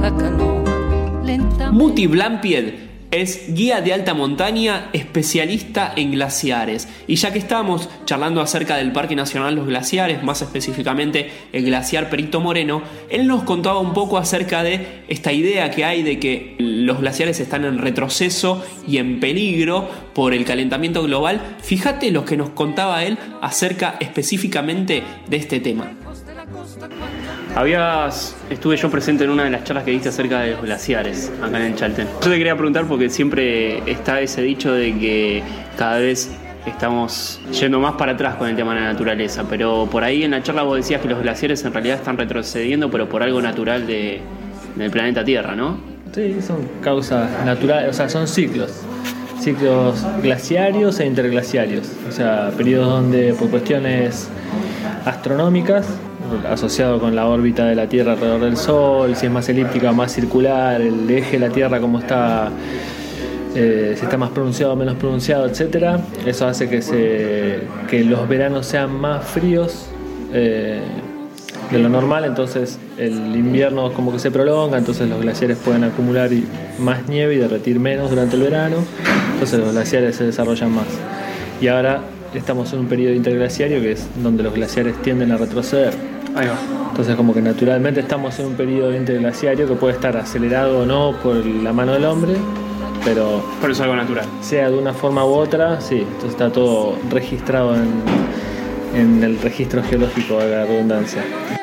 la canoa lentamente. Muti Blampied es guía de alta montaña, especialista en glaciares. Y ya que estamos charlando acerca del Parque Nacional Los Glaciares, más específicamente el glaciar Perito Moreno, él nos contaba un poco acerca de esta idea que hay de que los glaciares están en retroceso y en peligro por el calentamiento global. Fíjate lo que nos contaba él acerca específicamente de este tema. Estuve yo presente en una de las charlas que diste acerca de los glaciares acá en el Chaltén. Yo te quería preguntar porque siempre está ese dicho de que cada vez estamos yendo más para atrás con el tema de la naturaleza, pero por ahí en la charla vos decías que los glaciares en realidad están retrocediendo, pero por algo natural del planeta Tierra, ¿no? Sí, son causas naturales, o sea, son ciclos glaciarios e interglaciarios, o sea, periodos donde por cuestiones astronómicas, asociado con la órbita de la Tierra alrededor del Sol, si es más elíptica o más circular, el eje de la Tierra como está, si está más pronunciado o menos pronunciado, etcétera. Eso hace que los veranos sean más fríos de lo normal, entonces el invierno como que se prolonga, entonces los glaciares pueden acumular más nieve y derretir menos durante el verano, entonces los glaciares se desarrollan más. Y ahora estamos en un periodo interglaciario que es donde los glaciares tienden a retroceder. Ahí va. Entonces como que naturalmente estamos en un periodo interglaciario que puede estar acelerado o no por la mano del hombre, pero es algo natural. Sea de una forma u otra, sí, entonces está todo registrado en el registro geológico de la redundancia.